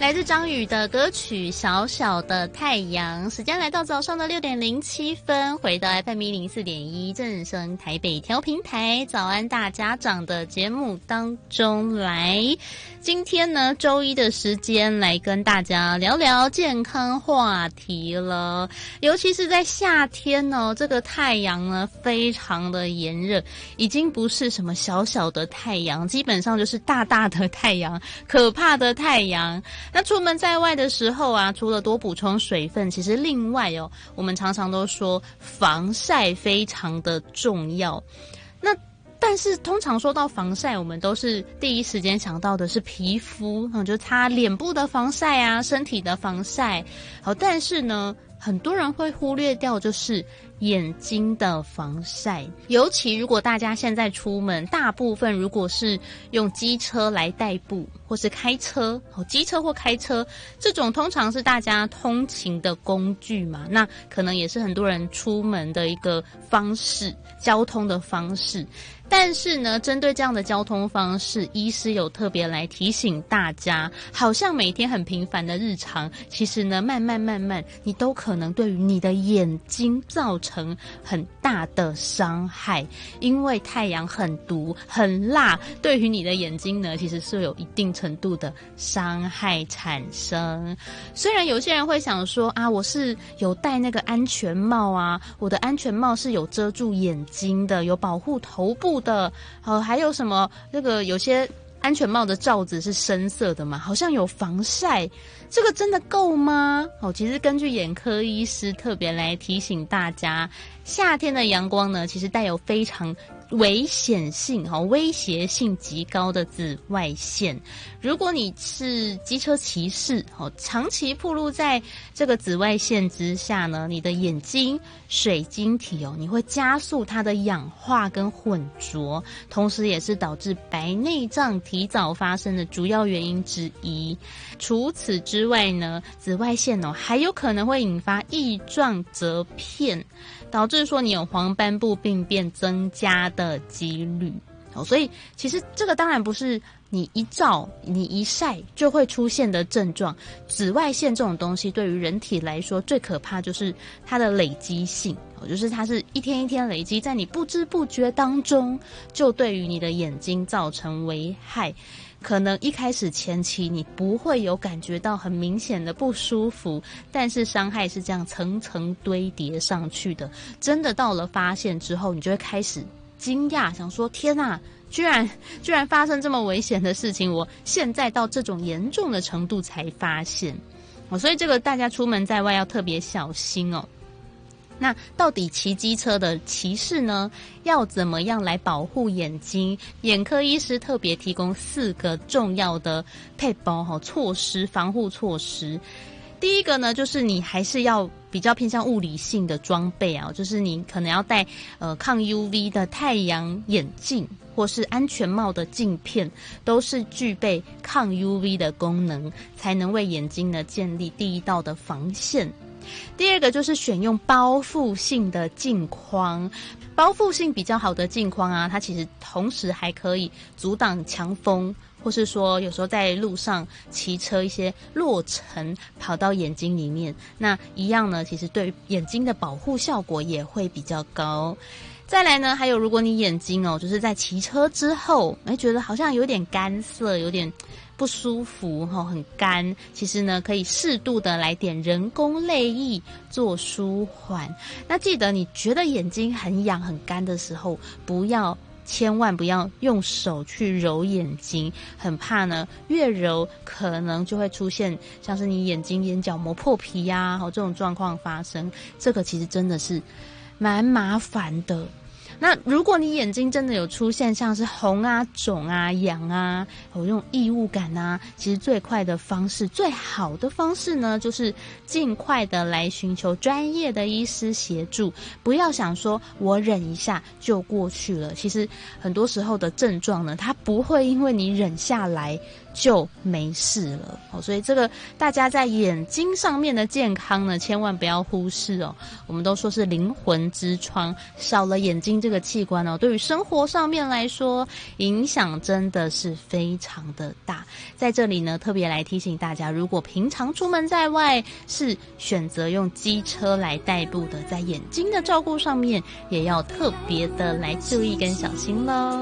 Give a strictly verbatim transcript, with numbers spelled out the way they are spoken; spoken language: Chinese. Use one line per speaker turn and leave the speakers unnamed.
来自张宇的歌曲《小小的太阳》，时间来到早上的六点零七分，回到 F M 一零四点一正声台北调频台早安大家长的节目当中来。今天呢，周一的时间来跟大家聊聊健康话题了。尤其是在夏天呢，这个太阳呢非常的炎热，已经不是什么小小的太阳，基本上就是大大的太阳，可怕的太阳。那出门在外的时候啊，除了多补充水分，其实另外哦，我们常常都说防晒非常的重要。那但是通常说到防晒，我们都是第一时间想到的是皮肤，嗯，就擦脸部的防晒啊，身体的防晒。好，但是呢，很多人会忽略掉就是眼睛的防晒，尤其如果大家现在出门，大部分如果是用机车来代步，或是开车，哦，机车或开车这种通常是大家通勤的工具嘛，那可能也是很多人出门的一个方式，交通的方式。但是呢，针对这样的交通方式，医师有特别来提醒大家，好像每天很平凡的日常，其实呢，慢慢慢慢，你都可能对于你的眼睛造成很大的伤害，因为太阳很毒、很辣，对于你的眼睛呢，其实是有一定程度的伤害产生。虽然有些人会想说啊，我是有戴那个安全帽啊，我的安全帽是有遮住眼睛的，有保护头部的，呃，还有什么那个有些安全帽的罩子是深色的嘛，好像有防晒，这个真的够吗？哦，其实根据眼科医师特别来提醒大家，夏天的阳光呢，其实带有非常危险性、威胁性极高的紫外线。如果你是机车骑士，长期暴露在这个紫外线之下呢，你的眼睛水晶体哦，你会加速它的氧化跟混浊，同时也是导致白内障提早发生的主要原因之一。除此之外呢，紫外线哦还有可能会引发翼状折片，导致说你有黄斑部病变增加的几率。哦，所以其实这个当然不是你一照你一晒就会出现的症状。紫外线这种东西对于人体来说最可怕就是它的累积性，就是它是一天一天累积，在你不知不觉当中就对于你的眼睛造成危害。可能一开始前期你不会有感觉到很明显的不舒服，但是伤害是这样层层堆叠上去的。真的到了发现之后，你就会开始惊讶，想说天哪，居然居然发生这么危险的事情，我现在到这种严重的程度才发现。哦，所以这个大家出门在外要特别小心哦。那到底骑机车的骑士呢，要怎么样来保护眼睛？眼科医师特别提供四个重要的配包哈措施，防护措施。第一个呢，就是你还是要比较偏向物理性的装备啊，就是你可能要戴呃抗 U V 的太阳眼镜，或是安全帽的镜片，都是具备抗 U V 的功能，才能为眼睛呢建立第一道的防线。第二个就是选用包覆性的镜框，包覆性比较好的镜框啊，它其实同时还可以阻挡强风，或是说有时候在路上骑车一些落尘跑到眼睛里面，那一样呢，其实对眼睛的保护效果也会比较高。再来呢，还有如果你眼睛哦，就是在骑车之后，哎，觉得好像有点干涩，有点不舒服，很干，其实呢可以适度的来点人工泪液做舒缓。那记得你觉得眼睛很痒很干的时候，不要千万不要用手去揉眼睛，很怕呢越揉可能就会出现像是你眼睛眼角膜破皮啊这种状况发生，这个其实真的是蛮麻烦的。那如果你眼睛真的有出现像是红啊、肿啊、痒啊，有这种异物感啊，其实最快的方式、最好的方式呢，就是尽快的来寻求专业的医师协助，不要想说我忍一下就过去了。其实很多时候的症状呢，它不会因为你忍下来就没事了。哦，所以这个大家在眼睛上面的健康呢，千万不要忽视哦。我们都说是灵魂之窗，少了眼睛这个器官哦，对于生活上面来说，影响真的是非常的大。在这里呢，特别来提醒大家，如果平常出门在外是选择用机车来代步的，在眼睛的照顾上面也要特别的来注意跟小心咯。